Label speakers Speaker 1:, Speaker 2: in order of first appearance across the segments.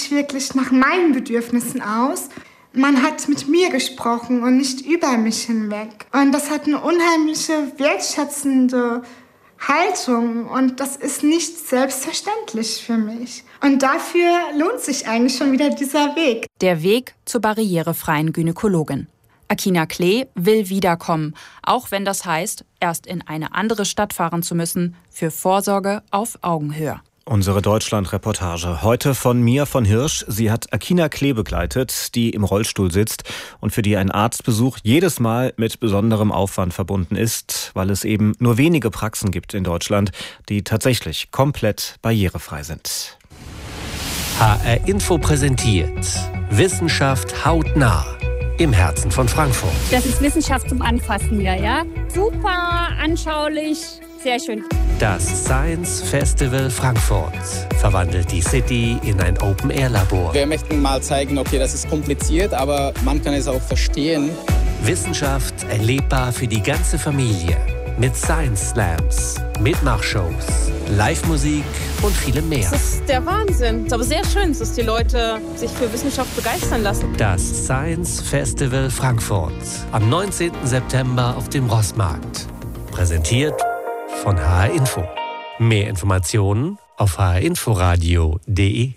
Speaker 1: sich wirklich nach meinen Bedürfnissen aus. Man hat mit mir gesprochen und nicht über mich hinweg. Und das hat eine unheimliche, wertschätzende Haltung. Und das ist nicht selbstverständlich für mich. Und dafür lohnt sich eigentlich schon wieder dieser Weg.
Speaker 2: Der Weg zur barrierefreien Gynäkologin. Akina Klee will wiederkommen, auch wenn das heißt, erst in eine andere Stadt fahren zu müssen, für Vorsorge auf Augenhöhe.
Speaker 3: Unsere Deutschland-Reportage heute von Mia von Hirsch. Sie hat Akina Klee begleitet, die im Rollstuhl sitzt und für die ein Arztbesuch jedes Mal mit besonderem Aufwand verbunden ist, weil es eben nur wenige Praxen gibt in Deutschland, die tatsächlich komplett barrierefrei sind.
Speaker 4: HR Info präsentiert Wissenschaft hautnah im Herzen von Frankfurt.
Speaker 5: Das ist Wissenschaft zum Anfassen hier, ja? Super anschaulich, sehr schön.
Speaker 4: Das Science Festival Frankfurt verwandelt die City in ein Open-Air-Labor.
Speaker 6: Wir möchten mal zeigen, okay, das ist kompliziert, aber man kann es auch verstehen.
Speaker 4: Wissenschaft erlebbar für die ganze Familie. Mit Science Slams, Mitmachshows, Live-Musik und vielem mehr.
Speaker 7: Das ist der Wahnsinn. Es ist aber sehr schön, dass die Leute sich für Wissenschaft begeistern lassen.
Speaker 4: Das Science Festival Frankfurt am 19. September auf dem Rossmarkt. Präsentiert von HR Info. Mehr Informationen auf hrinforadio.de.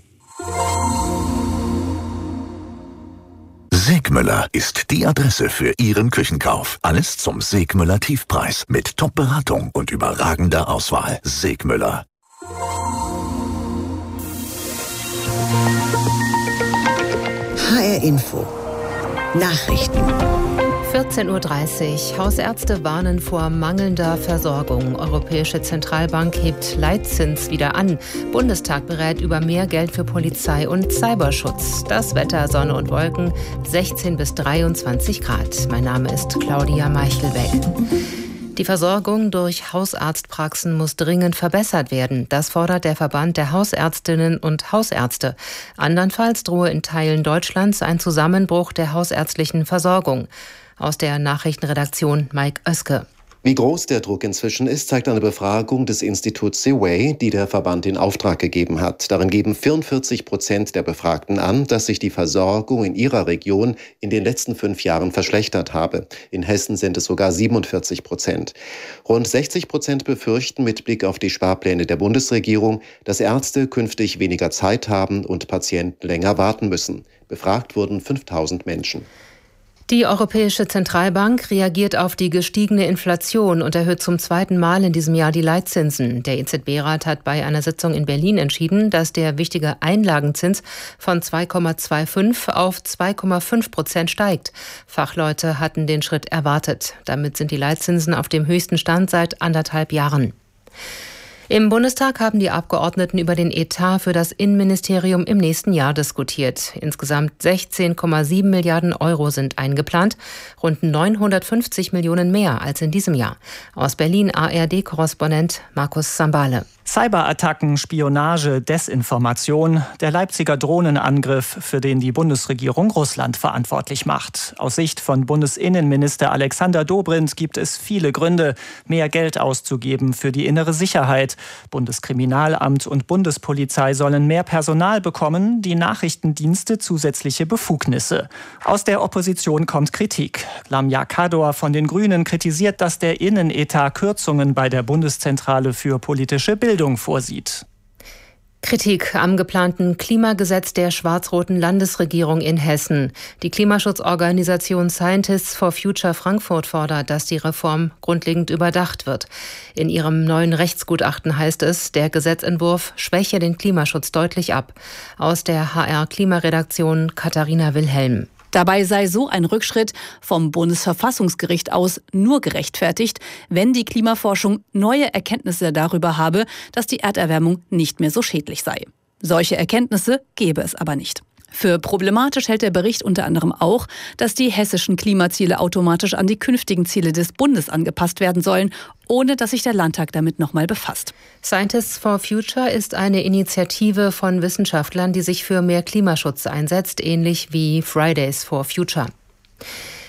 Speaker 8: Segmüller ist die Adresse für Ihren Küchenkauf. Alles zum Segmüller Tiefpreis mit Top-Beratung und überragender Auswahl. Segmüller.
Speaker 9: HR Info. Nachrichten.
Speaker 10: 14.30 Uhr. Hausärzte warnen vor mangelnder Versorgung. Europäische Zentralbank hebt Leitzins wieder an. Bundestag berät über mehr Geld für Polizei und Cyberschutz. Das Wetter, Sonne und Wolken, 16 bis 23 Grad. Mein Name ist Claudia Meichelbeck. Die Versorgung durch Hausarztpraxen muss dringend verbessert werden. Das fordert der Verband der Hausärztinnen und Hausärzte. Andernfalls drohe in Teilen Deutschlands ein Zusammenbruch der hausärztlichen Versorgung. Aus der Nachrichtenredaktion Mike Oeske.
Speaker 11: Wie groß der Druck inzwischen ist, zeigt eine Befragung des Instituts Seaway, die der Verband in Auftrag gegeben hat. Darin geben 44% der Befragten an, dass sich die Versorgung in ihrer Region in den letzten 5 Jahren verschlechtert habe. In Hessen sind es sogar 47%. Rund 60% befürchten mit Blick auf die Sparpläne der Bundesregierung, dass Ärzte künftig weniger Zeit haben und Patienten länger warten müssen. Befragt wurden 5000 Menschen.
Speaker 10: Die Europäische Zentralbank reagiert auf die gestiegene Inflation und erhöht zum 2. Mal in diesem Jahr die Leitzinsen. Der EZB-Rat hat bei einer Sitzung in Berlin entschieden, dass der wichtige Einlagenzins von 2,25 auf 2,5% steigt. Fachleute hatten den Schritt erwartet. Damit sind die Leitzinsen auf dem höchsten Stand seit 1,5 Jahren. Im Bundestag haben die Abgeordneten über den Etat für das Innenministerium im nächsten Jahr diskutiert. Insgesamt 16,7 Milliarden Euro sind eingeplant, rund 950 Millionen mehr als in diesem Jahr. Aus Berlin ARD-Korrespondent Markus Sambale.
Speaker 12: Cyberattacken, Spionage, Desinformation, der Leipziger Drohnenangriff, für den die Bundesregierung Russland verantwortlich macht. Aus Sicht von Bundesinnenminister Alexander Dobrindt gibt es viele Gründe, mehr Geld auszugeben für die innere Sicherheit. Bundeskriminalamt und Bundespolizei sollen mehr Personal bekommen, die Nachrichtendienste zusätzliche Befugnisse. Aus der Opposition kommt Kritik. Lamia Kador von den Grünen kritisiert, dass der Innenetat Kürzungen bei der Bundeszentrale für politische Bildung vorsieht.
Speaker 10: Kritik am geplanten Klimagesetz der schwarz-roten Landesregierung in Hessen. Die Klimaschutzorganisation Scientists for Future Frankfurt fordert, dass die Reform grundlegend überdacht wird. In ihrem neuen Rechtsgutachten heißt es, der Gesetzentwurf schwäche den Klimaschutz deutlich ab. Aus der HR-Klimaredaktion Katharina Wilhelm.
Speaker 13: Dabei sei so ein Rückschritt vom Bundesverfassungsgericht aus nur gerechtfertigt, wenn die Klimaforschung neue Erkenntnisse darüber habe, dass die Erderwärmung nicht mehr so schädlich sei. Solche Erkenntnisse gäbe es aber nicht. Für problematisch hält der Bericht unter anderem auch, dass die hessischen Klimaziele automatisch an die künftigen Ziele des Bundes angepasst werden sollen, ohne dass sich der Landtag damit nochmal befasst.
Speaker 10: Scientists for Future ist eine Initiative von Wissenschaftlern, die sich für mehr Klimaschutz einsetzt, ähnlich wie Fridays for Future.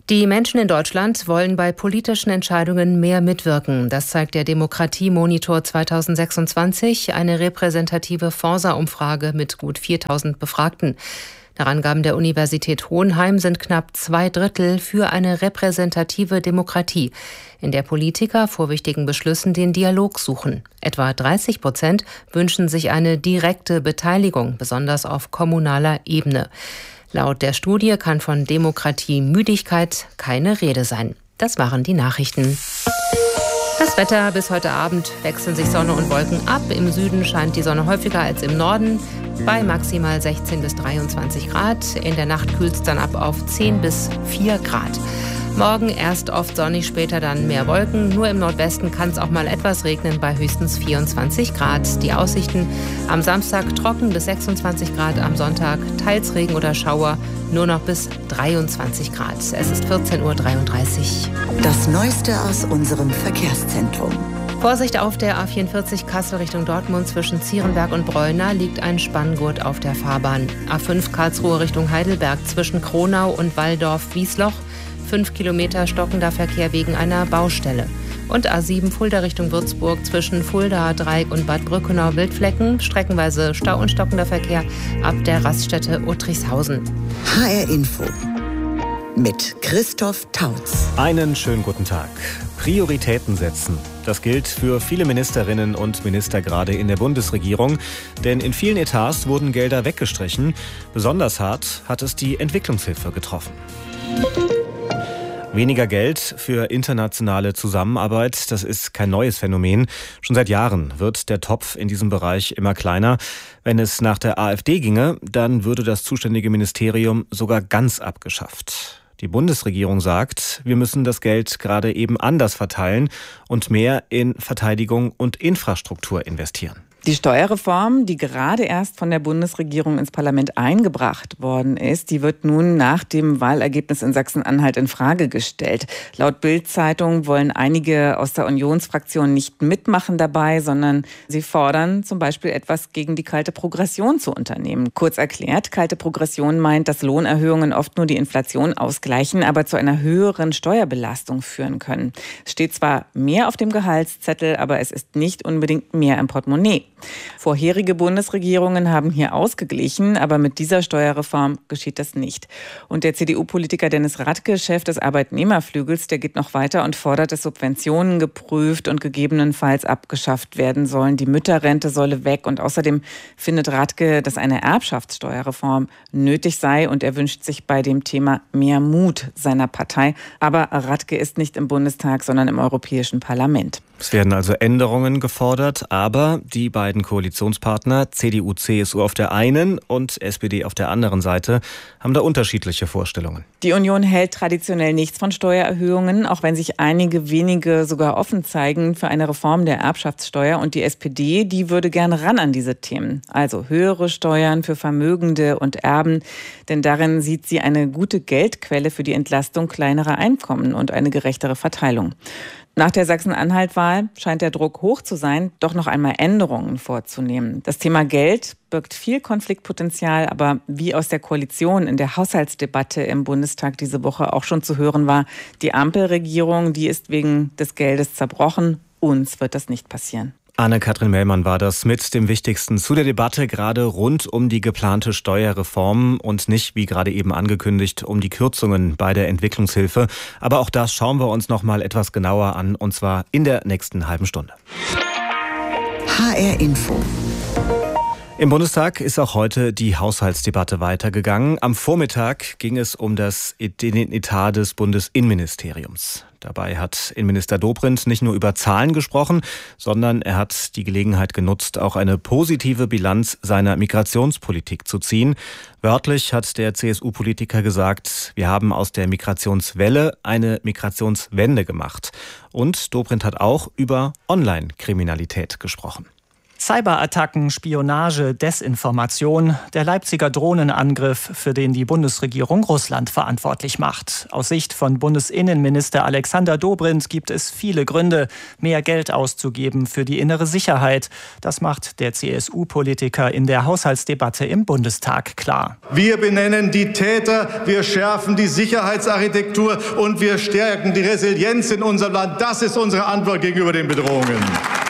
Speaker 10: Die Menschen in Deutschland wollen bei politischen Entscheidungen mehr mitwirken. Das zeigt der Demokratiemonitor 2026, eine repräsentative Forsa-Umfrage mit gut 4.000 Befragten. Nach Angaben der Universität Hohenheim sind knapp 2/3 für eine repräsentative Demokratie, in der Politiker vor wichtigen Beschlüssen den Dialog suchen. Etwa 30% wünschen sich eine direkte Beteiligung, besonders auf kommunaler Ebene. Laut der Studie kann von Demokratiemüdigkeit keine Rede sein. Das waren die Nachrichten. Das Wetter: bis heute Abend wechseln sich Sonne und Wolken ab. Im Süden scheint die Sonne häufiger als im Norden bei maximal 16 bis 23 Grad. In der Nacht kühlt es dann ab auf 10 bis 4 Grad. Morgen erst oft sonnig, später dann mehr Wolken. Nur im Nordwesten kann es auch mal etwas regnen bei höchstens 24 Grad. Die Aussichten: am Samstag trocken bis 26 Grad, am Sonntag teils Regen oder Schauer, nur noch bis 23 Grad. Es ist 14:33 Uhr.
Speaker 9: Das Neueste aus unserem Verkehrszentrum.
Speaker 10: Vorsicht auf der A44 Kassel Richtung Dortmund, zwischen Zierenberg und Breuna liegt ein Spanngurt auf der Fahrbahn. A5 Karlsruhe Richtung Heidelberg, zwischen Kronau und Walldorf-Wiesloch 5 Kilometer stockender Verkehr wegen einer Baustelle. Und A7 Fulda Richtung Würzburg, zwischen Fuldaer Dreieck und Bad Brückenau Wildflecken streckenweise Stau und stockender Verkehr ab der Raststätte Uttrichshausen.
Speaker 9: HR Info mit Christoph Tautz.
Speaker 3: Einen schönen guten Tag. Prioritäten setzen. Das gilt für viele Ministerinnen und Minister gerade in der Bundesregierung. Denn in vielen Etats wurden Gelder weggestrichen. Besonders hart hat es die Entwicklungshilfe getroffen. Weniger Geld für internationale Zusammenarbeit, das ist kein neues Phänomen. Schon seit Jahren wird der Topf in diesem Bereich immer kleiner. Wenn es nach der AfD ginge, dann würde das zuständige Ministerium sogar ganz abgeschafft. Die Bundesregierung sagt, wir müssen das Geld gerade eben anders verteilen und mehr in Verteidigung und Infrastruktur investieren.
Speaker 14: Die Steuerreform, die gerade erst von der Bundesregierung ins Parlament eingebracht worden ist, die wird nun nach dem Wahlergebnis in Sachsen-Anhalt in Frage gestellt. Laut Bild-Zeitung wollen einige aus der Unionsfraktion nicht mitmachen dabei, sondern sie fordern zum Beispiel etwas gegen die kalte Progression zu unternehmen. Kurz erklärt, kalte Progression meint, dass Lohnerhöhungen oft nur die Inflation ausgleichen, aber zu einer höheren Steuerbelastung führen können. Es steht zwar mehr auf dem Gehaltszettel, aber es ist nicht unbedingt mehr im Portemonnaie. Vorherige Bundesregierungen haben hier ausgeglichen, aber mit dieser Steuerreform geschieht das nicht. Und der CDU-Politiker Dennis Radke, Chef des Arbeitnehmerflügels, der geht noch weiter und fordert, dass Subventionen geprüft und gegebenenfalls abgeschafft werden sollen. Die Mütterrente solle weg und außerdem findet Radke, dass eine Erbschaftssteuerreform nötig sei und er wünscht sich bei dem Thema mehr Mut seiner Partei. Aber Radke ist nicht im Bundestag, sondern im Europäischen Parlament.
Speaker 3: Es werden also Änderungen gefordert, aber die beiden Koalitionspartner, CDU, CSU auf der einen und SPD auf der anderen Seite, haben da unterschiedliche Vorstellungen.
Speaker 14: Die Union hält traditionell nichts von Steuererhöhungen, auch wenn sich einige wenige sogar offen zeigen für eine Reform der Erbschaftssteuer. Und die SPD, die würde gerne ran an diese Themen. Also höhere Steuern für Vermögende und Erben, denn darin sieht sie eine gute Geldquelle für die Entlastung kleinerer Einkommen und eine gerechtere Verteilung. Nach der Sachsen-Anhalt-Wahl scheint der Druck hoch zu sein, doch noch einmal Änderungen vorzunehmen. Das Thema Geld birgt viel Konfliktpotenzial, aber wie aus der Koalition in der Haushaltsdebatte im Bundestag diese Woche auch schon zu hören war, die Ampelregierung, die ist wegen des Geldes zerbrochen. Uns wird das nicht passieren.
Speaker 3: Anne-Kathrin Mellmann war das mit dem Wichtigsten zu der Debatte, gerade rund um die geplante Steuerreform und nicht, wie gerade eben angekündigt, um die Kürzungen bei der Entwicklungshilfe. Aber auch das schauen wir uns noch mal etwas genauer an, und zwar in der nächsten halben Stunde.
Speaker 9: HR Info.
Speaker 3: Im Bundestag ist auch heute die Haushaltsdebatte weitergegangen. Am Vormittag ging es um den Etat des Bundesinnenministeriums. Dabei hat Innenminister Dobrindt nicht nur über Zahlen gesprochen, sondern er hat die Gelegenheit genutzt, auch eine positive Bilanz seiner Migrationspolitik zu ziehen. Wörtlich hat der CSU-Politiker gesagt, wir haben aus der Migrationswelle eine Migrationswende gemacht. Und Dobrindt hat auch über Online-Kriminalität gesprochen.
Speaker 12: Cyberattacken, Spionage, Desinformation, der Leipziger Drohnenangriff, für den die Bundesregierung Russland verantwortlich macht. Aus Sicht von Bundesinnenminister Alexander Dobrindt gibt es viele Gründe, mehr Geld auszugeben für die innere Sicherheit. Das macht der CSU-Politiker in der Haushaltsdebatte im Bundestag klar.
Speaker 15: Wir benennen die Täter, wir schärfen die Sicherheitsarchitektur und wir stärken die Resilienz in unserem Land. Das ist unsere Antwort gegenüber den Bedrohungen.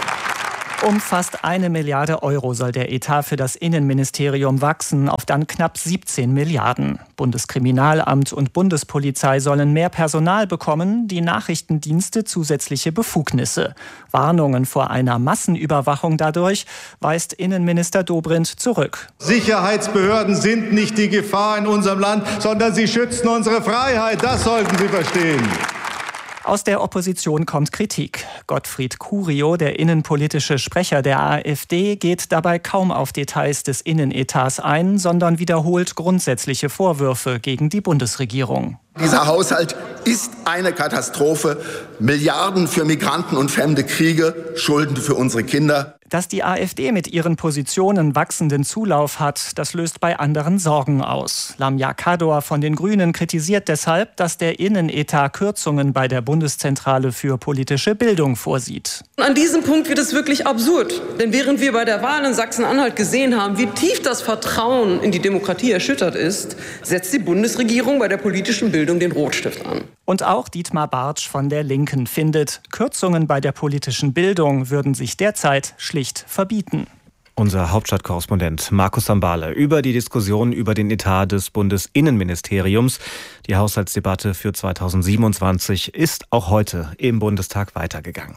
Speaker 12: Um fast 1 Milliarde Euro soll der Etat für das Innenministerium wachsen, auf dann knapp 17 Milliarden. Bundeskriminalamt und Bundespolizei sollen mehr Personal bekommen, die Nachrichtendienste zusätzliche Befugnisse. Warnungen vor einer Massenüberwachung dadurch weist Innenminister Dobrindt zurück.
Speaker 15: Sicherheitsbehörden sind nicht die Gefahr in unserem Land, sondern sie schützen unsere Freiheit. Das sollten Sie verstehen.
Speaker 12: Aus der Opposition kommt Kritik. Gottfried Curio, der innenpolitische Sprecher der AfD, geht dabei kaum auf Details des Innenetats ein, sondern wiederholt grundsätzliche Vorwürfe gegen die Bundesregierung.
Speaker 16: Dieser Haushalt ist eine Katastrophe. Milliarden für Migranten und fremde Kriege, Schulden für unsere Kinder.
Speaker 12: Dass die AfD mit ihren Positionen wachsenden Zulauf hat, das löst bei anderen Sorgen aus. Lamia Kador von den Grünen kritisiert deshalb, dass der Innenetat Kürzungen bei der Bundeszentrale für politische Bildung vorsieht.
Speaker 17: An diesem Punkt wird es wirklich absurd. Denn während wir bei der Wahl in Sachsen-Anhalt gesehen haben, wie tief das Vertrauen in die Demokratie erschüttert ist, setzt die Bundesregierung bei der politischen Bildung den Rotstift an.
Speaker 12: Und auch Dietmar Bartsch von der Linken findet, Kürzungen bei der politischen Bildung würden sich derzeit schlicht verbieten.
Speaker 3: Unser Hauptstadtkorrespondent Markus Sambale über die Diskussion über den Etat des Bundesinnenministeriums. Die Haushaltsdebatte für 2027 ist auch heute im Bundestag weitergegangen.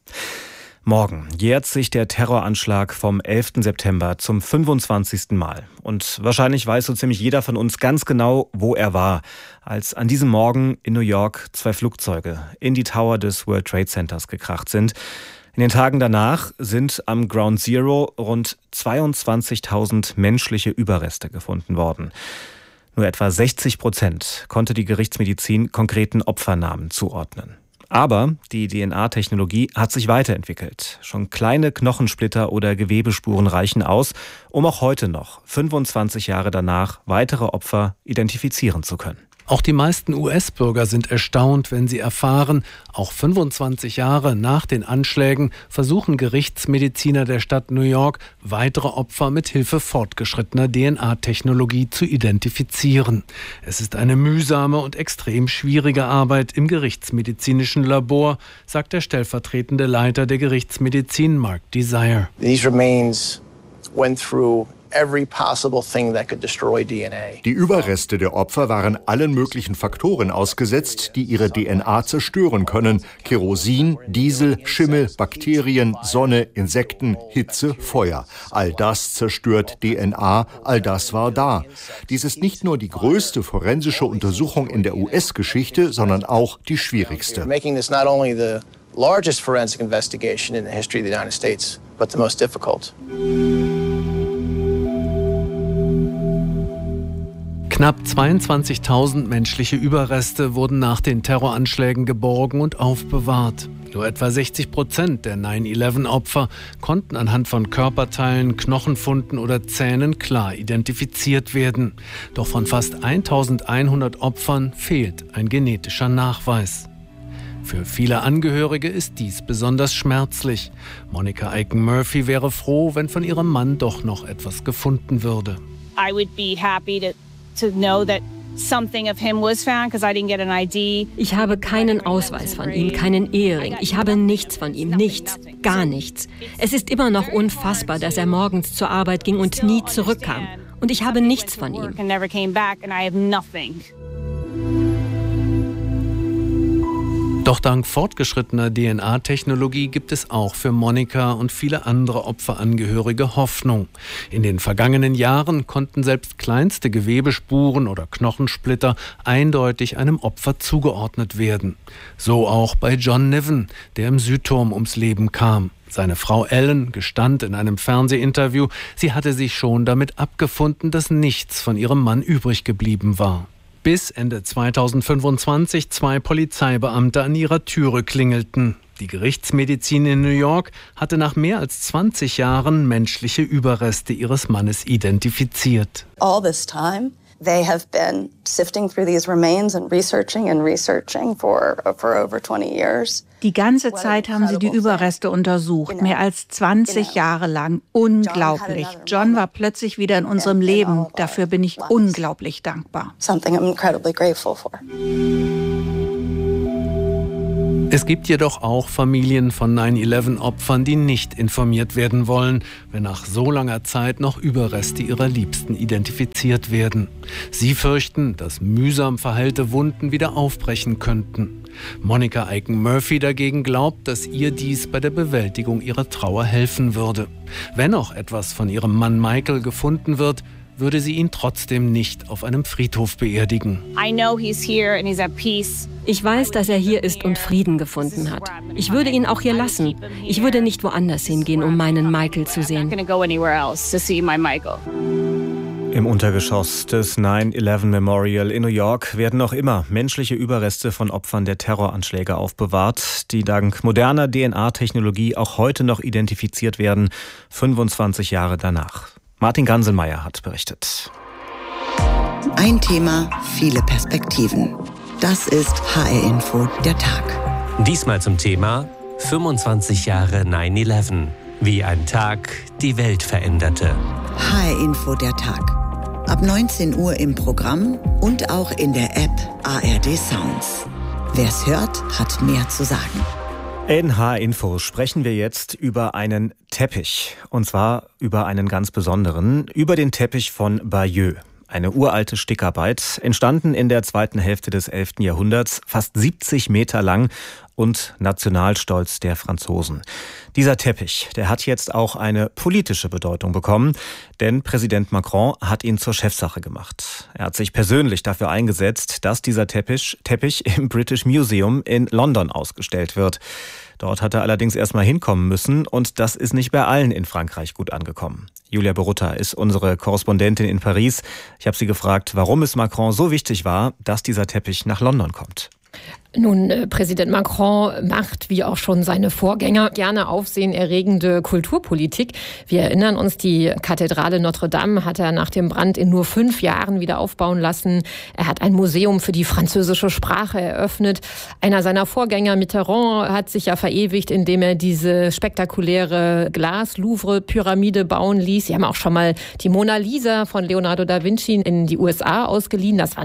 Speaker 3: Morgen jährt sich der Terroranschlag vom 11. September zum 25. Mal. Und wahrscheinlich weiß so ziemlich jeder von uns ganz genau, wo er war, als an diesem Morgen in New York 2 Flugzeuge in die Tower des World Trade Centers gekracht sind. In den Tagen danach sind am Ground Zero rund 22.000 menschliche Überreste gefunden worden. Nur etwa 60% konnte die Gerichtsmedizin konkreten Opfernamen zuordnen. Aber die DNA-Technologie hat sich weiterentwickelt. Schon kleine Knochensplitter oder Gewebespuren reichen aus, um auch heute noch, 25 Jahre danach, weitere Opfer identifizieren zu können.
Speaker 18: Auch die meisten US-Bürger sind erstaunt, wenn sie erfahren, auch 25 Jahre nach den Anschlägen versuchen Gerichtsmediziner der Stadt New York, weitere Opfer mit Hilfe fortgeschrittener DNA-Technologie zu identifizieren. Es ist eine mühsame und extrem schwierige Arbeit im gerichtsmedizinischen Labor, sagt der stellvertretende Leiter der Gerichtsmedizin, Mark Desire.
Speaker 19: These remains went through every possible thing that could destroy DNA.
Speaker 20: Die Überreste der Opfer waren allen möglichen Faktoren ausgesetzt, die ihre DNA zerstören können. Kerosin, Diesel, Schimmel, Bakterien, Sonne, Insekten, Hitze, Feuer. All das zerstört DNA, all das war da. Dies ist nicht nur die größte forensische Untersuchung in der US-Geschichte, sondern auch die schwierigste.
Speaker 19: Making this not only the largest forensic investigation in the history of the United States, but the most difficult.
Speaker 18: Knapp 22.000 menschliche Überreste wurden nach den Terroranschlägen geborgen und aufbewahrt. Nur etwa 60% der 9/11-Opfer konnten anhand von Körperteilen, Knochenfunden oder Zähnen klar identifiziert werden. Doch von fast 1.100 Opfern fehlt ein genetischer Nachweis. Für viele Angehörige ist dies besonders schmerzlich. Monica Aiken-Murphy wäre froh, wenn von ihrem Mann doch noch etwas gefunden würde.
Speaker 5: I would be happy to know that something of him was found, because I didn't get an ID.
Speaker 21: Ich habe keinen Ausweis von ihm, keinen Ehering. Ich habe nichts von ihm, nichts, gar nichts. Es ist immer noch unfassbar, dass er morgens zur Arbeit ging und nie zurückkam. Und ich habe nichts von ihm.
Speaker 18: Doch dank fortgeschrittener DNA-Technologie gibt es auch für Monika und viele andere Opferangehörige Hoffnung. In den vergangenen Jahren konnten selbst kleinste Gewebespuren oder Knochensplitter eindeutig einem Opfer zugeordnet werden. So auch bei John Niven, der im Südturm ums Leben kam. Seine Frau Ellen gestand in einem Fernsehinterview, sie hatte sich schon damit abgefunden, dass nichts von ihrem Mann übrig geblieben war. Bis Ende 2025 2 Polizeibeamte an ihrer Türe klingelten. Die Gerichtsmedizin in New York hatte nach mehr als 20 Jahren menschliche Überreste ihres Mannes identifiziert.
Speaker 1: All this time they have been sifting through these remains and researching for over 20 years.
Speaker 22: Die ganze Zeit haben sie die Überreste untersucht, mehr als 20 Jahre lang. Unglaublich. John war plötzlich wieder in unserem Leben. Dafür bin ich unglaublich dankbar.
Speaker 1: Something I'm incredibly grateful for.
Speaker 18: Es gibt jedoch auch Familien von 9/11-Opfern, die nicht informiert werden wollen, wenn nach so langer Zeit noch Überreste ihrer Liebsten identifiziert werden. Sie fürchten, dass mühsam verheilte Wunden wieder aufbrechen könnten. Monica Eichen-Murphy dagegen glaubt, dass ihr dies bei der Bewältigung ihrer Trauer helfen würde. Wenn auch etwas von ihrem Mann Michael gefunden wird, würde sie ihn trotzdem nicht auf einem Friedhof beerdigen.
Speaker 21: Ich weiß, dass er hier ist und Frieden gefunden hat. Ich würde ihn auch hier lassen. Ich würde nicht woanders hingehen, um meinen Michael zu sehen.
Speaker 3: Im Untergeschoss des 9/11 Memorial in New York werden noch immer menschliche Überreste von Opfern der Terroranschläge aufbewahrt, die dank moderner DNA-Technologie auch heute noch identifiziert werden, 25 Jahre danach. Martin Ganselmeier hat berichtet.
Speaker 9: Ein Thema, viele Perspektiven. Das ist HR Info der Tag.
Speaker 4: Diesmal zum Thema 25 Jahre 9/11. Wie ein Tag die Welt veränderte.
Speaker 9: HR Info der Tag. Ab 19 Uhr im Programm und auch in der App ARD Sounds. Wer's hört, hat mehr zu sagen.
Speaker 3: In HR Info sprechen wir jetzt über einen Teppich. Und zwar über einen ganz besonderen, über den Teppich von Bayeux. Eine uralte Stickarbeit, entstanden in der zweiten Hälfte des 11. Jahrhunderts, fast 70 Meter lang und Nationalstolz der Franzosen. Dieser Teppich, der hat jetzt auch eine politische Bedeutung bekommen, denn Präsident Macron hat ihn zur Chefsache gemacht. Er hat sich persönlich dafür eingesetzt, dass dieser Teppich im British Museum in London ausgestellt wird. Dort hat er allerdings erstmal hinkommen müssen und das ist nicht bei allen in Frankreich gut angekommen. Julia Berutta ist unsere Korrespondentin in Paris. Ich habe sie gefragt, warum es Macron so wichtig war, dass dieser Teppich nach London kommt.
Speaker 21: Nun, Präsident Macron macht, wie auch schon seine Vorgänger, gerne aufsehenerregende Kulturpolitik. Wir erinnern uns, die Kathedrale Notre Dame hat er nach dem Brand in nur 5 Jahren wieder aufbauen lassen. Er hat ein Museum für die französische Sprache eröffnet. Einer seiner Vorgänger, Mitterrand, hat sich ja verewigt, indem er diese spektakuläre Glas-Louvre-Pyramide bauen ließ. Sie haben auch schon mal die Mona Lisa von Leonardo da Vinci in die USA ausgeliehen. Das war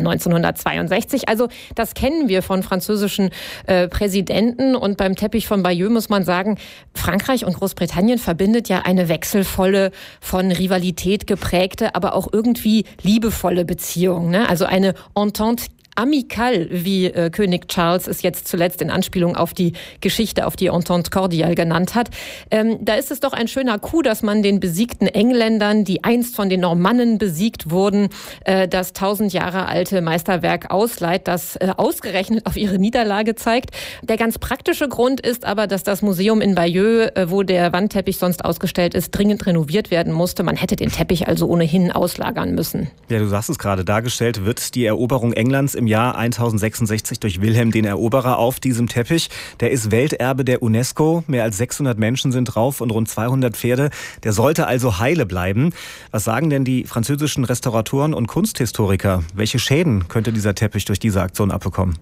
Speaker 21: 1962. Also das kennen wir von französischen Präsidenten. Und beim Teppich von Bayeux muss man sagen, Frankreich und Großbritannien verbindet ja eine wechselvolle, von Rivalität geprägte, aber auch irgendwie liebevolle Beziehung, ne? Also eine Entente amical, wie König Charles es jetzt zuletzt in Anspielung auf die Geschichte, auf die Entente cordiale genannt hat. Da ist es doch ein schöner Coup, dass man den besiegten Engländern, die einst von den Normannen besiegt wurden, das 1000 Jahre alte Meisterwerk ausleiht, das ausgerechnet auf ihre Niederlage zeigt. Der ganz praktische Grund ist aber, dass das Museum in Bayeux, wo der Wandteppich sonst ausgestellt ist, dringend renoviert werden musste. Man hätte den Teppich also ohnehin auslagern müssen.
Speaker 3: Ja, du sagst es gerade, dargestellt wird die Eroberung Englands im Jahr 1066 durch Wilhelm den Eroberer auf diesem Teppich. Der ist Welterbe der UNESCO. Mehr als 600 Menschen sind drauf und rund 200 Pferde. Der sollte also heile bleiben. Was sagen denn die französischen Restauratoren und Kunsthistoriker? Welche Schäden könnte dieser Teppich durch diese Aktion abbekommen?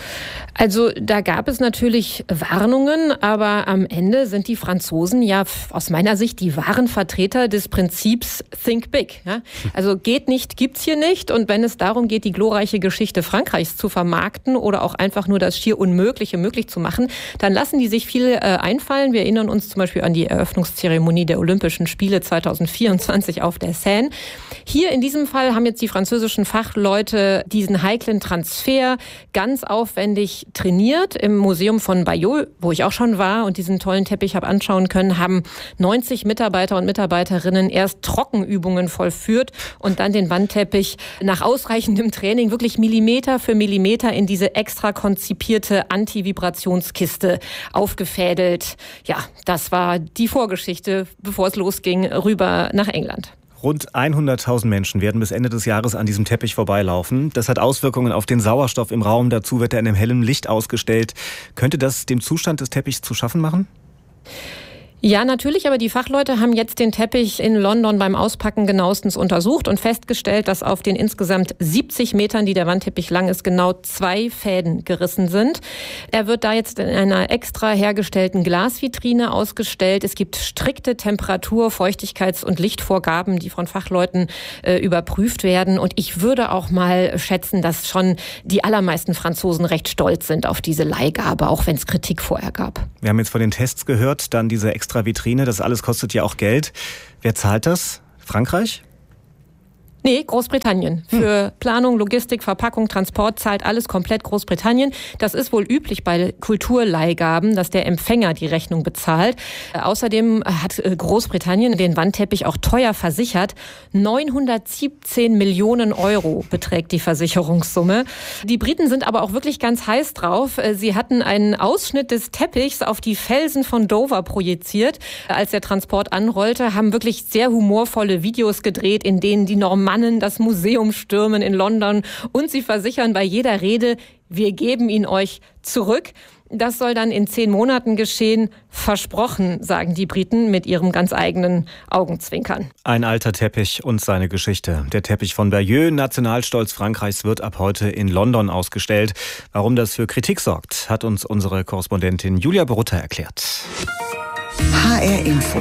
Speaker 21: Also da gab es natürlich Warnungen, aber am Ende sind die Franzosen ja aus meiner Sicht die wahren Vertreter des Prinzips Think Big. Ja? Also geht nicht, gibt's hier nicht. Und wenn es darum geht, die glorreiche Geschichte Frankreichs zu vermarkten oder auch einfach nur das schier Unmögliche möglich zu machen, dann lassen die sich viel einfallen. Wir erinnern uns zum Beispiel an die Eröffnungszeremonie der Olympischen Spiele 2024 auf der Seine. Hier in diesem Fall haben jetzt die französischen Fachleute diesen heiklen Transfer ganz aufwendig trainiert. Im Museum von Bayeux, wo ich auch schon war und diesen tollen Teppich habe anschauen können, haben 90 Mitarbeiter und Mitarbeiterinnen erst Trockenübungen vollführt und dann den Wandteppich nach ausreichendem Training wirklich Millimeter für Millimeter in diese extra konzipierte Anti-Vibrationskiste aufgefädelt. Ja, das war die Vorgeschichte, bevor es losging, rüber nach England.
Speaker 3: Rund 100.000 Menschen werden bis Ende des Jahres an diesem Teppich vorbeilaufen. Das hat Auswirkungen auf den Sauerstoff im Raum. Dazu wird er in einem hellen Licht ausgestellt. Könnte das dem Zustand des Teppichs zu schaffen machen?
Speaker 21: Ja, natürlich, aber die Fachleute haben jetzt den Teppich in London beim Auspacken genauestens untersucht und festgestellt, dass auf den insgesamt 70 Metern, die der Wandteppich lang ist, genau 2 Fäden gerissen sind. Er wird da jetzt in einer extra hergestellten Glasvitrine ausgestellt. Es gibt strikte Temperatur-, Feuchtigkeits- und Lichtvorgaben, die von Fachleuten überprüft werden. Und ich würde auch mal schätzen, dass schon die allermeisten Franzosen recht stolz sind auf diese Leihgabe, auch wenn es Kritik vorher gab.
Speaker 3: Wir haben jetzt von den Tests gehört, dann diese extra Vitrine, das alles kostet ja auch Geld. Wer zahlt das? Frankreich?
Speaker 21: Nee, Großbritannien. Für Planung, Logistik, Verpackung, Transport zahlt alles komplett Großbritannien. Das ist wohl üblich bei Kulturleihgaben, dass der Empfänger die Rechnung bezahlt. Außerdem hat Großbritannien den Wandteppich auch teuer versichert. 917 Millionen Euro beträgt die Versicherungssumme. Die Briten sind aber auch wirklich ganz heiß drauf. Sie hatten einen Ausschnitt des Teppichs auf die Felsen von Dover projiziert, als der Transport anrollte, haben wirklich sehr humorvolle Videos gedreht, in denen die Normannen das Museum stürmen in London und sie versichern bei jeder Rede, wir geben ihn euch zurück. Das soll dann in 10 Monaten geschehen. Versprochen, sagen die Briten mit ihrem ganz eigenen Augenzwinkern.
Speaker 3: Ein alter Teppich und seine Geschichte. Der Teppich von Bayeux, Nationalstolz Frankreichs, wird ab heute in London ausgestellt. Warum das für Kritik sorgt, hat uns unsere Korrespondentin Julia Borutta erklärt.
Speaker 9: HR Info.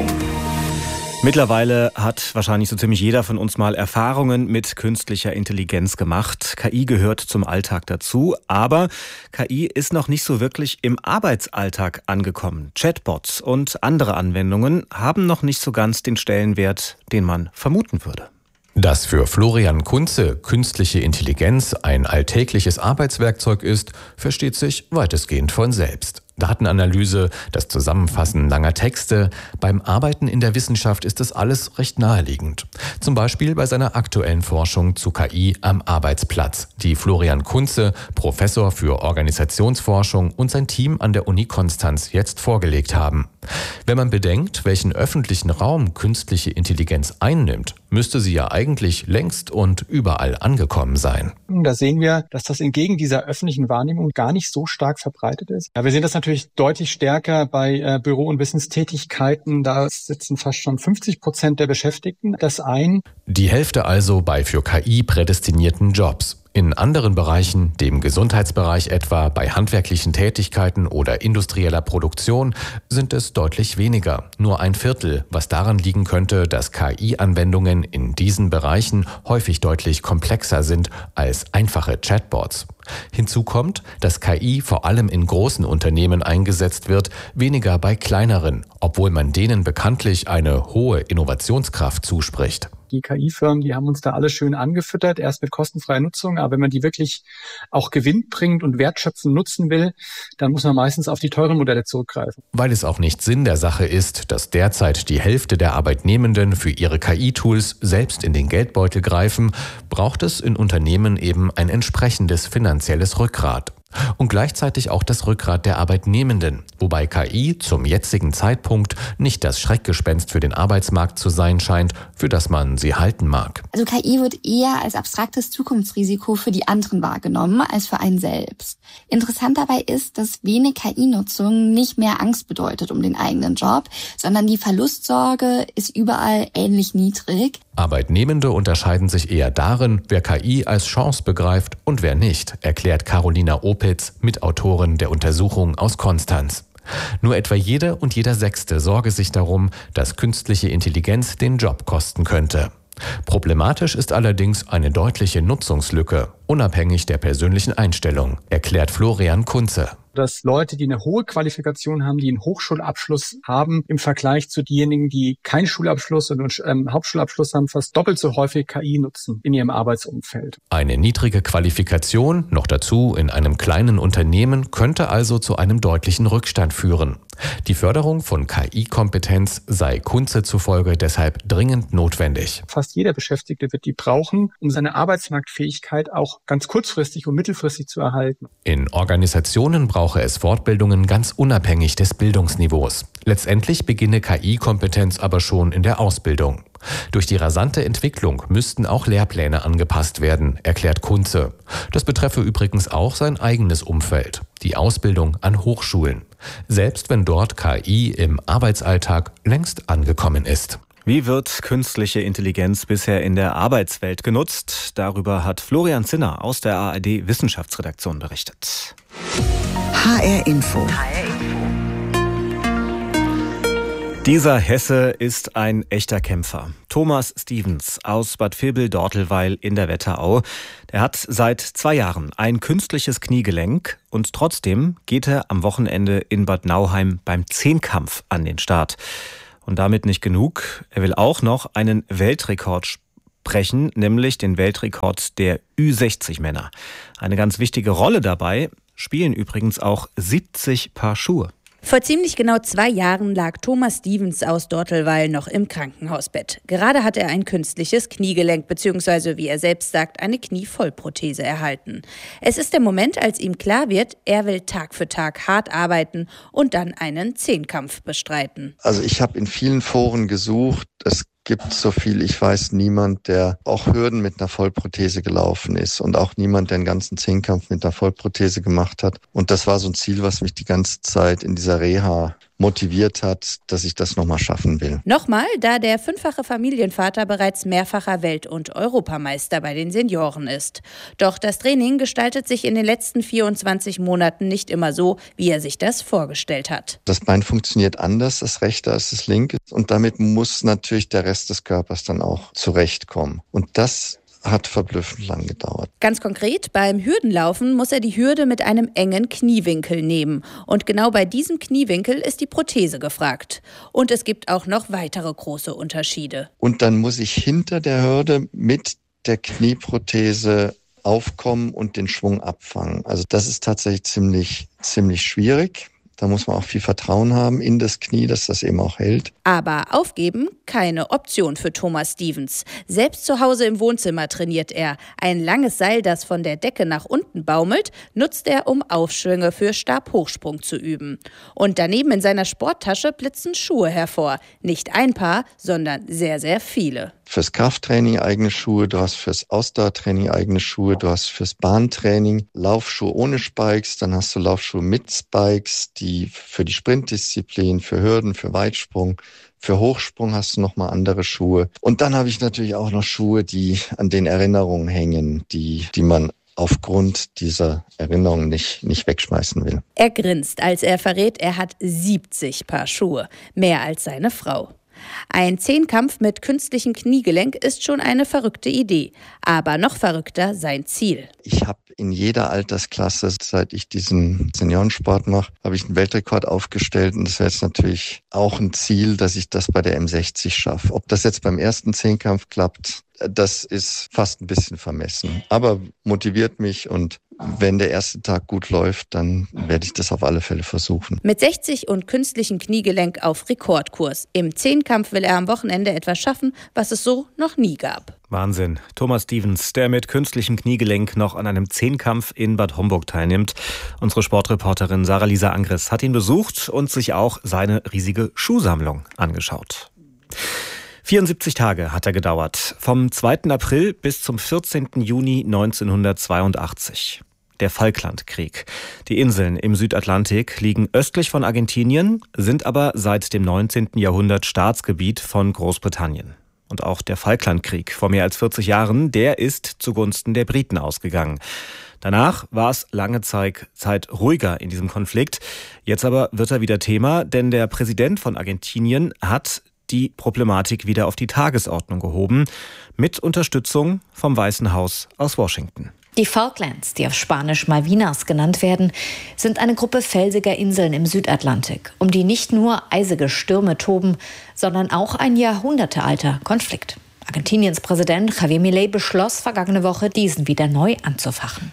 Speaker 3: Mittlerweile hat wahrscheinlich so ziemlich jeder von uns mal Erfahrungen mit künstlicher Intelligenz gemacht. KI gehört zum Alltag dazu, aber KI ist noch nicht so wirklich im Arbeitsalltag angekommen. Chatbots und andere Anwendungen haben noch nicht so ganz den Stellenwert, den man vermuten würde.
Speaker 2: Dass für Florian Kunze künstliche Intelligenz ein alltägliches Arbeitswerkzeug ist, versteht sich weitestgehend von selbst. Datenanalyse, das Zusammenfassen langer Texte. Beim Arbeiten in der Wissenschaft ist das alles recht naheliegend. Zum Beispiel bei seiner aktuellen Forschung zu KI am Arbeitsplatz, die Florian Kunze, Professor für Organisationsforschung, und sein Team an der Uni Konstanz jetzt vorgelegt haben. Wenn man bedenkt, welchen öffentlichen Raum künstliche Intelligenz einnimmt, müsste sie ja eigentlich längst und überall angekommen sein.
Speaker 6: Da sehen wir, dass das entgegen dieser öffentlichen Wahrnehmung gar nicht so stark verbreitet ist. Ja, wir sehen das natürlich deutlich stärker bei Büro- und Wissenstätigkeiten. Da sitzen fast schon 50% der Beschäftigten das ein.
Speaker 2: Die Hälfte also bei für KI prädestinierten Jobs. In anderen Bereichen, dem Gesundheitsbereich etwa, bei handwerklichen Tätigkeiten oder industrieller Produktion, sind es deutlich weniger. Nur 1/4, was daran liegen könnte, dass KI-Anwendungen in diesen Bereichen häufig deutlich komplexer sind als einfache Chatbots. Hinzu kommt, dass KI vor allem in großen Unternehmen eingesetzt wird, weniger bei kleineren, obwohl man denen bekanntlich eine hohe Innovationskraft zuspricht.
Speaker 6: Die KI-Firmen, die haben uns da alle schön angefüttert, erst mit kostenfreier Nutzung. Aber wenn man die wirklich auch gewinnbringend und wertschöpfend nutzen will, dann muss man meistens auf die teuren Modelle zurückgreifen.
Speaker 2: Weil es auch nicht Sinn der Sache ist, dass derzeit die Hälfte der Arbeitnehmenden für ihre KI-Tools selbst in den Geldbeutel greifen, braucht es in Unternehmen eben ein entsprechendes finanzielles Rückgrat. Und gleichzeitig auch das Rückgrat der Arbeitnehmenden, wobei KI zum jetzigen Zeitpunkt nicht das Schreckgespenst für den Arbeitsmarkt zu sein scheint, für das man sie halten mag.
Speaker 23: Also KI wird eher als abstraktes Zukunftsrisiko für die anderen wahrgenommen als für einen selbst. Interessant dabei ist, dass wenig KI-Nutzung nicht mehr Angst bedeutet um den eigenen Job, sondern die Verlustsorge ist überall ähnlich niedrig.
Speaker 2: Arbeitnehmende unterscheiden sich eher darin, wer KI als Chance begreift und wer nicht, erklärt Carolina Opitz, Mitautorin der Untersuchung aus Konstanz. Nur etwa jede und jeder Sechste sorge sich darum, dass künstliche Intelligenz den Job kosten könnte. Problematisch ist allerdings eine deutliche Nutzungslücke, unabhängig der persönlichen Einstellung, erklärt Florian Kunze.
Speaker 6: Dass Leute, die eine hohe Qualifikation haben, die einen Hochschulabschluss haben, im Vergleich zu denjenigen, die keinen Schulabschluss und Hauptschulabschluss haben, fast doppelt so häufig KI nutzen in ihrem Arbeitsumfeld.
Speaker 2: Eine niedrige Qualifikation, noch dazu in einem kleinen Unternehmen, könnte also zu einem deutlichen Rückstand führen. Die Förderung von KI-Kompetenz sei Kunze zufolge deshalb dringend notwendig.
Speaker 6: Fast jeder Beschäftigte wird die brauchen, um seine Arbeitsmarktfähigkeit auch ganz kurzfristig und mittelfristig zu erhalten.
Speaker 2: In Organisationen brauche es Fortbildungen ganz unabhängig des Bildungsniveaus. Letztendlich beginne KI-Kompetenz aber schon in der Ausbildung. Durch die rasante Entwicklung müssten auch Lehrpläne angepasst werden, erklärt Kunze. Das betreffe übrigens auch sein eigenes Umfeld, die Ausbildung an Hochschulen. Selbst wenn dort KI im Arbeitsalltag längst angekommen ist.
Speaker 3: Wie wird künstliche Intelligenz bisher in der Arbeitswelt genutzt? Darüber hat Florian Zinner aus der ARD Wissenschaftsredaktion berichtet.
Speaker 9: HR Info.
Speaker 3: Dieser Hesse ist ein echter Kämpfer. Thomas Stevens aus Bad Vilbel-Dortelweil in der Wetterau. Der hat seit 2 Jahren ein künstliches Kniegelenk und trotzdem geht er am Wochenende in Bad Nauheim beim Zehnkampf an den Start. Und damit nicht genug. Er will auch noch einen Weltrekord brechen, nämlich den Weltrekord der Ü60-Männer. Eine ganz wichtige Rolle dabei spielen übrigens auch 70 Paar Schuhe.
Speaker 7: Vor ziemlich genau 2 Jahren lag Thomas Stevens aus Dortelweil noch im Krankenhausbett. Gerade hat er ein künstliches Kniegelenk bzw., wie er selbst sagt, eine Knievollprothese erhalten. Es ist der Moment, als ihm klar wird, er will Tag für Tag hart arbeiten und dann einen Zehnkampf bestreiten.
Speaker 8: Also ich habe in vielen Foren gesucht. Es gibt, so viel ich weiß, niemand, der auch Hürden mit einer Vollprothese gelaufen ist und auch niemand, der einen ganzen Zehnkampf mit einer Vollprothese gemacht hat. Und das war so ein Ziel, was mich die ganze Zeit in dieser Reha motiviert hat, dass ich das nochmal schaffen will.
Speaker 7: Nochmal, da der 5-fache Familienvater bereits mehrfacher Welt- und Europameister bei den Senioren ist. Doch das Training gestaltet sich in den letzten 24 Monaten nicht immer so, wie er sich das vorgestellt hat.
Speaker 8: Das Bein funktioniert anders, das rechte als das linke. Und damit muss natürlich der Rest des Körpers dann auch zurechtkommen. Und das hat verblüffend lang gedauert.
Speaker 7: Ganz konkret, beim Hürdenlaufen muss er die Hürde mit einem engen Kniewinkel nehmen. Und genau bei diesem Kniewinkel ist die Prothese gefragt. Und es gibt auch noch weitere große Unterschiede.
Speaker 8: Und dann muss ich hinter der Hürde mit der Knieprothese aufkommen und den Schwung abfangen. Also das ist tatsächlich ziemlich schwierig. Da muss man auch viel Vertrauen haben in das Knie, dass das eben auch hält.
Speaker 7: Aber aufgeben, keine Option für Thomas Stevens. Selbst zu Hause im Wohnzimmer trainiert er. Ein langes Seil, das von der Decke nach unten baumelt, nutzt er, um Aufschwünge für Stabhochsprung zu üben. Und daneben in seiner Sporttasche blitzen Schuhe hervor. Nicht ein Paar, sondern sehr, sehr viele.
Speaker 8: Fürs Krafttraining eigene Schuhe, du hast fürs Ausdauertraining eigene Schuhe, du hast fürs Bahntraining Laufschuhe ohne Spikes, dann hast du Laufschuhe mit Spikes, die für die Sprintdisziplin, für Hürden, für Weitsprung, für Hochsprung hast du nochmal andere Schuhe. Und dann habe ich natürlich auch noch Schuhe, die an den Erinnerungen hängen, die man aufgrund dieser Erinnerungen nicht wegschmeißen will.
Speaker 7: Er grinst, als er verrät, er hat 70 Paar Schuhe, mehr als seine Frau. Ein Zehnkampf mit künstlichem Kniegelenk ist schon eine verrückte Idee. Aber noch verrückter sein Ziel.
Speaker 8: Ich habe in jeder Altersklasse, seit ich diesen Seniorensport mache, habe ich einen Weltrekord aufgestellt. Und das wäre jetzt natürlich auch ein Ziel, dass ich das bei der M60 schaffe. Ob das jetzt beim ersten Zehnkampf klappt, das ist fast ein bisschen vermessen. Aber motiviert mich, und wenn der erste Tag gut läuft, dann werde ich das auf alle Fälle versuchen.
Speaker 7: Mit 60 und künstlichem Kniegelenk auf Rekordkurs. Im Zehnkampf will er am Wochenende etwas schaffen, was es so noch nie gab.
Speaker 3: Wahnsinn. Thomas Stevens, der mit künstlichem Kniegelenk noch an einem Zehnkampf in Bad Homburg teilnimmt. Unsere Sportreporterin Sarah-Lisa Angres hat ihn besucht und sich auch seine riesige Schuhsammlung angeschaut. 74 Tage hat er gedauert, vom 2. April bis zum 14. Juni 1982. Der Falklandkrieg. Die Inseln im Südatlantik liegen östlich von Argentinien, sind aber seit dem 19. Jahrhundert Staatsgebiet von Großbritannien. Und auch der Falklandkrieg vor mehr als 40 Jahren, der ist zugunsten der Briten ausgegangen. Danach war es lange Zeit ruhiger in diesem Konflikt. Jetzt aber wird er wieder Thema, denn der Präsident von Argentinien hat die Problematik wieder auf die Tagesordnung gehoben, mit Unterstützung vom Weißen Haus aus Washington.
Speaker 11: Die Falklands, die auf Spanisch Malvinas genannt werden, sind eine Gruppe felsiger Inseln im Südatlantik, um die nicht nur eisige Stürme toben, sondern auch ein jahrhundertealter Konflikt. Argentiniens Präsident Javier Milei beschloss vergangene Woche, diesen wieder neu anzufachen.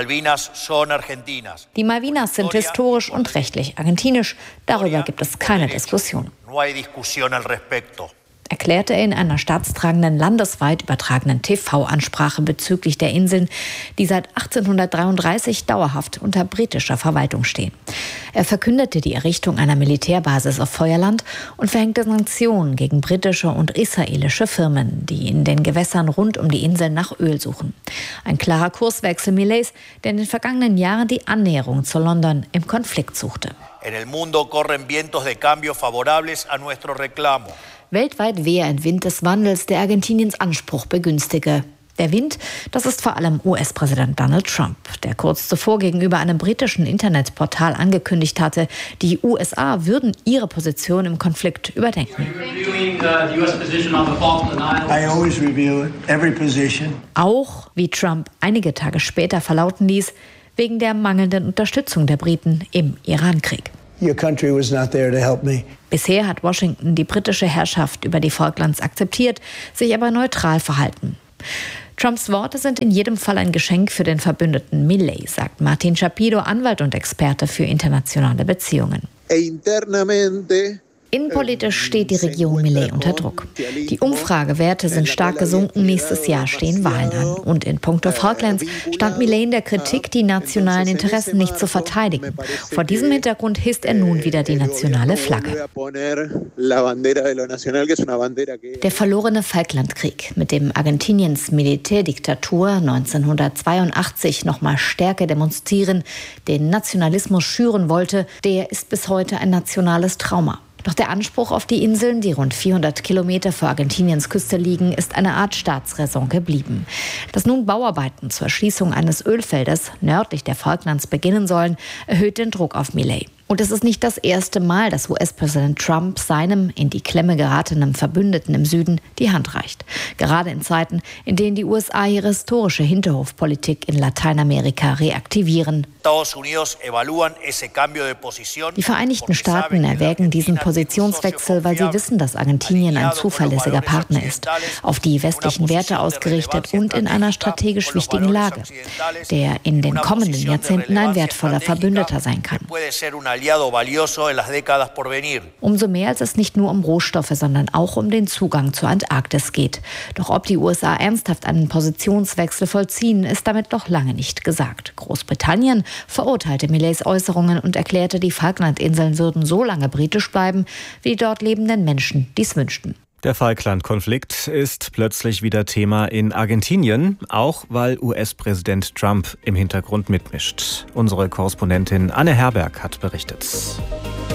Speaker 11: Die Malvinas sind historisch und rechtlich argentinisch. Darüber gibt es keine Diskussion. erklärte er in einer staatstragenden, landesweit übertragenen TV-Ansprache bezüglich der Inseln, die seit 1833 dauerhaft unter britischer Verwaltung stehen. Er verkündete die Errichtung einer Militärbasis auf Feuerland und verhängte Sanktionen gegen britische und israelische Firmen, die in den Gewässern rund um die Inseln nach Öl suchen. Ein klarer Kurswechsel Mileis, der in den vergangenen Jahren die Annäherung zu London im Konflikt suchte. Weltweit wehe ein Wind des Wandels, der Argentiniens Anspruch begünstige. Der Wind, das ist vor allem US-Präsident Donald Trump, der kurz zuvor gegenüber einem britischen Internetportal angekündigt hatte, die USA würden ihre Position im Konflikt überdenken. Auch, wie Trump einige Tage später verlauten ließ, wegen der mangelnden Unterstützung der Briten im Irankrieg. Bisher hat Washington die britische Herrschaft über die Falklands akzeptiert, sich aber neutral verhalten. Trumps Worte sind in jedem Fall ein Geschenk für den Verbündeten Milei, sagt Martin Schapido, Anwalt und Experte für internationale Beziehungen. Innenpolitisch steht die Regierung Milei unter Druck. Die Umfragewerte sind stark gesunken, nächstes Jahr stehen Wahlen an. Und in puncto Falklands stand Milei in der Kritik, die nationalen Interessen nicht zu verteidigen. Vor diesem Hintergrund hisst er nun wieder die nationale Flagge. Der verlorene Falklandkrieg, mit dem Argentiniens Militärdiktatur 1982 nochmal stärker demonstrieren, den Nationalismus schüren wollte, der ist bis heute ein nationales Trauma. Doch der Anspruch auf die Inseln, die rund 400 Kilometer vor Argentiniens Küste liegen, ist eine Art Staatsräson geblieben. Dass nun Bauarbeiten zur Erschließung eines Ölfeldes nördlich der Falklands beginnen sollen, erhöht den Druck auf Milei. Und es ist nicht das erste Mal, dass US-Präsident Trump seinem in die Klemme geratenen Verbündeten im Süden die Hand reicht. Gerade in Zeiten, in denen die USA ihre historische Hinterhofpolitik in Lateinamerika reaktivieren. Die Vereinigten Staaten erwägen diesen Positionswechsel, weil sie wissen, dass Argentinien ein zuverlässiger Partner ist, auf die westlichen Werte ausgerichtet und in einer strategisch wichtigen Lage, der in den kommenden Jahrzehnten ein wertvoller Verbündeter sein kann. Umso mehr, als es nicht nur um Rohstoffe, sondern auch um den Zugang zur Antarktis geht. Doch ob die USA ernsthaft einen Positionswechsel vollziehen, ist damit noch lange nicht gesagt. Großbritannien verurteilte Mileis Äußerungen und erklärte, die Falklandinseln würden so lange britisch bleiben, wie die dort lebenden Menschen dies wünschten.
Speaker 3: Der Falkland-Konflikt ist plötzlich wieder Thema in Argentinien, auch weil US-Präsident Trump im Hintergrund mitmischt. Unsere Korrespondentin Anne Herberg hat berichtet.